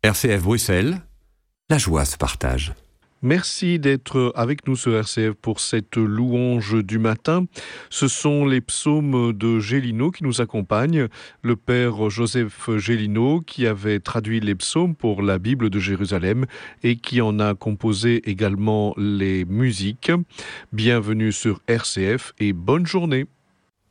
RCF Bruxelles, la joie se partage. Merci d'être avec nous sur RCF pour cette louange du matin. Ce sont les psaumes de Gélineau qui nous accompagnent. Le père Joseph Gélineau qui avait traduit les psaumes pour la Bible de Jérusalem et qui en a composé également les musiques. Bienvenue sur RCF et bonne journée.